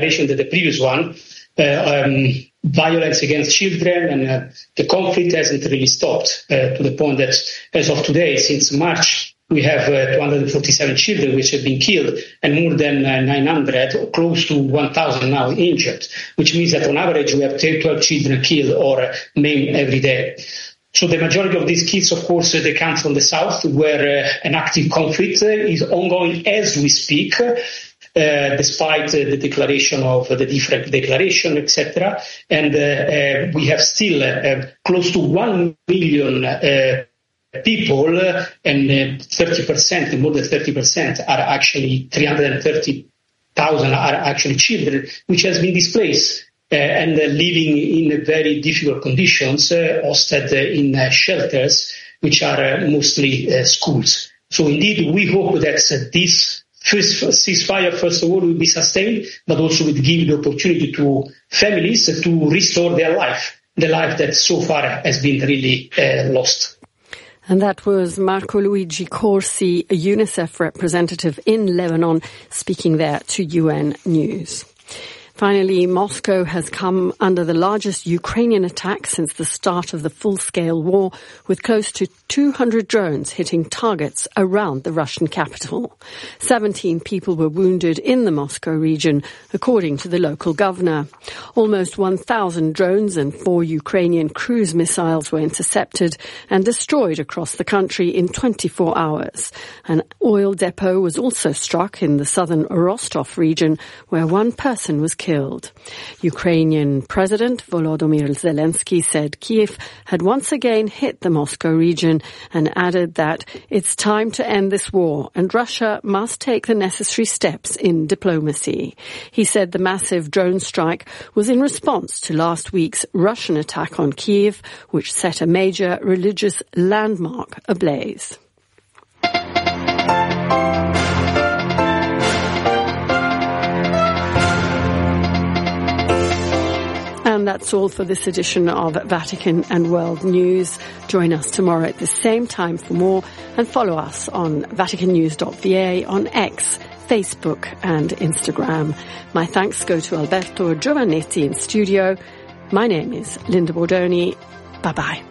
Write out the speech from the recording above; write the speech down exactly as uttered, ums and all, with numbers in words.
than the previous one, uh, um, violence against children, and uh, the conflict hasn't really stopped uh, to the point that as of today, since March, we have uh, two hundred forty-seven children which have been killed and more than uh, nine hundred, or close to one thousand now injured, which means that on average we have twelve children killed or uh, maimed every day. So the majority of these kids, of course, uh, they come from the south where uh, an active conflict uh, is ongoing as we speak. Uh, despite uh, the declaration of uh, the different declaration, et cetera. And uh, uh, we have still uh, close to one million uh, people, uh, and uh, thirty percent, more than thirty percent are actually, three hundred thirty thousand are actually children, which has been displaced uh, and uh, living in very difficult conditions, uh, hosted uh, in uh, shelters, which are uh, mostly uh, schools. So indeed, we hope that uh, this First, ceasefire, first of all, will be sustained, but also will give the opportunity to families to restore their life, the life that so far has been really uh, lost. And that was Marco Luigi Corsi, a UNICEF representative in Lebanon, speaking there to U N News. Finally, Moscow has come under the largest Ukrainian attack since the start of the full-scale war, with close to two hundred drones hitting targets around the Russian capital. seventeen people were wounded in the Moscow region, according to the local governor. Almost one thousand drones and four Ukrainian cruise missiles were intercepted and destroyed across the country in twenty-four hours. An oil depot was also struck in the southern Rostov region, where one person was killed. Ukrainian President Volodymyr Zelensky said Kyiv had once again hit the Moscow region and added that it's time to end this war and Russia must take the necessary steps in diplomacy. He said the massive drone strike was in response to last week's Russian attack on Kyiv, which set a major religious landmark ablaze. And that's all for this edition of Vatican and World News. Join us tomorrow at the same time for more, and follow us on vatican news dot v a, on X, Facebook and Instagram. My thanks go to Alberto Giovannetti in studio. My name is Linda Bordoni. Bye-bye.